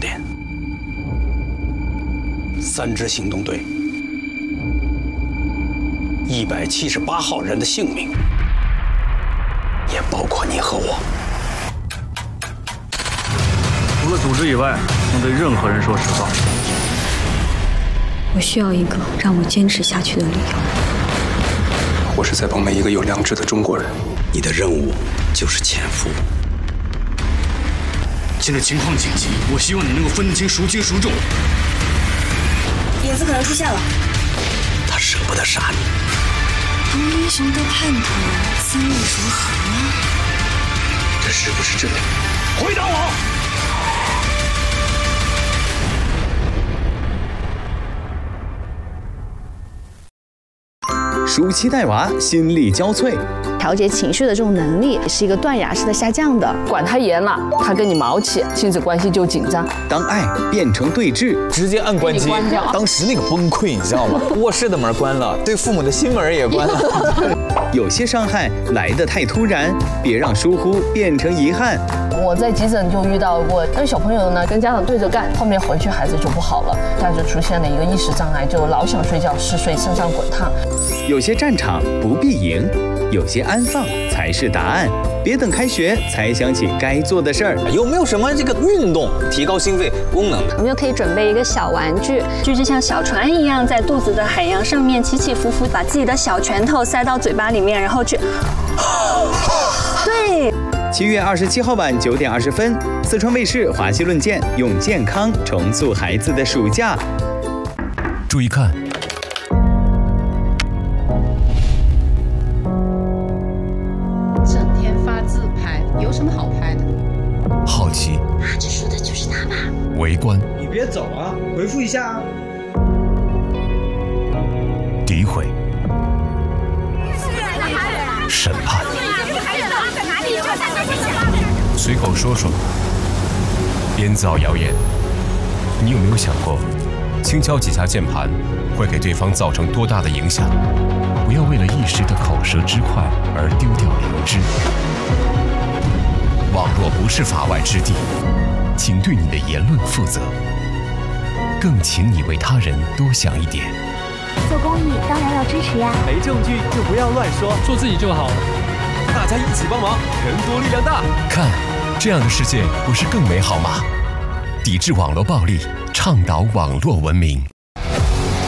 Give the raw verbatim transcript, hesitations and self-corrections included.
点。三支行动队，一百七十八号人的性命，也包括你和我。 除了组织以外，能对任何人说实话。 我需要一个让我坚持下去的理由。 我是在帮每一个有良知的中国人。你的任务就是潜伏。 现在情况紧急，我希望你能够分清孰轻孰重。 影子可能出现了， 他舍不得杀你。 当英雄的叛徒，心意如何？ 这是不是真的？ 回答我！ 暑期带娃，心力交瘁。 调节情绪的这种能力是一个断崖式的下降的。 管他严了，他跟你毛起，亲子关系就紧张。 当爱变成对峙， 直接按关机。当时那个崩溃，你知道吗？卧室的门关了，对父母的心门也关了。 有些伤害来得太突然，别让疏忽变成遗憾。 我在急诊就遇到过，那小朋友呢跟家长对着干，后面回去孩子就不好了，他就出现了一个意识障碍，就老想睡觉，嗜睡，身上滚烫。 有些战场不必赢，有些安放才是答案。别等开学才想起该做的事儿。 有没有什么这个运动提高心肺功能的？ 我们又可以准备一个小玩具，就是像小船一样，在肚子的海洋上面起起伏伏，把自己的小拳头塞到嘴巴里面，然后去。对。 七月二十七号晚九点二十分，四川卫视《华西论剑》用健康重塑孩子的暑假。 注意看。 整天发自拍，有什么好拍的？ 好奇。 啊，这说的就是他吧？ 围观。 你别走啊，回复一下啊。 诋毁。审判。随口说说，编造谣言。你有没有想过，轻敲几下键盘会给对方造成多大的影响？不要为了一时的口舌之快而丢掉良知。网络不是法外之地，请对你的言论负责，更请你为他人多想一点。 做公益当然要支持呀， 没证据就不要乱说， 做自己就好了。 大家一起帮忙，人多力量大。 看，这样的世界不是更美好吗？抵制网络暴力，倡导网络文明。